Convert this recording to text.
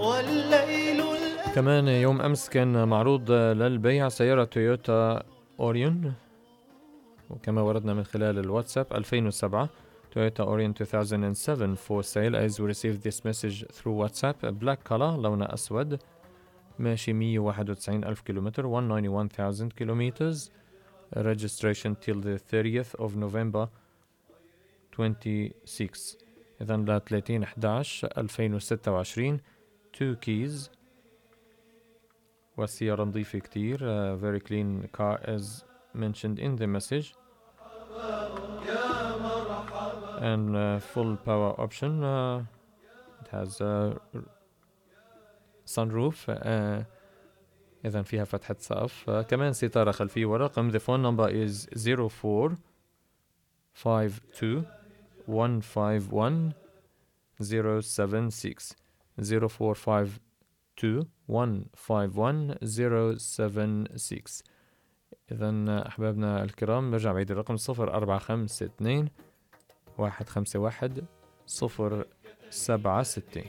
كمان يوم أمس كان معروض للبيع سيارة تويوتا أوريون، وكما وردنا من خلال الواتساب 2007 Toyota Orion 2007 for sale as we received this message through WhatsApp. Black color لونه أسود، ماشي 191 ألف كيلومتر 191,000 kilometers. Registration till the 30th of November 26. إذن ل 30/11/2026. 2 keys. والسيارة نظيفة كتير. Very clean car as mentioned in the message. And full power option. It has a sunroof. إذن فيها فتحة سقف. كمان ستارة خلفية ورا. رقم the phone number is 0452-151-076. 0452-151-076. إذن أحبابنا الكرام نرجع بعيد الرقم 0452-151-076.